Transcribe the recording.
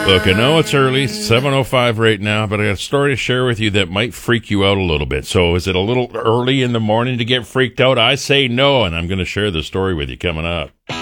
Look, I know it's early, 7:05 right now, but I got a story to share with you that might freak you out a little bit. So is it a little early in the morning to get freaked out? I say no, and I'm going to share the story with you coming up.